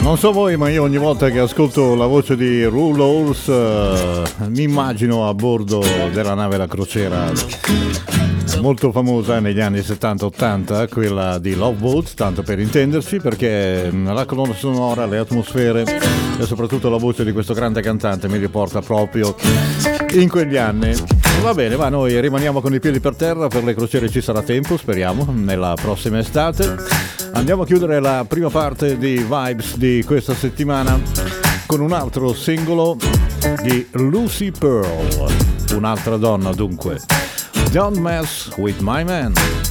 Non so voi, ma io ogni volta che ascolto la voce di Rule Halls mi immagino a bordo della nave da crociera molto famosa negli anni 70-80, quella di Love Boat, tanto per intenderci, perché la colonna sonora, le atmosfere e soprattutto la voce di questo grande cantante mi riporta proprio in quegli anni. Va bene, ma noi rimaniamo con i piedi per terra, per le crociere ci sarà tempo, speriamo, nella prossima estate. Andiamo a chiudere la prima parte di Vibes di questa settimana con un altro singolo di Lucy Pearl, un'altra donna dunque. Don't Mess With My Man.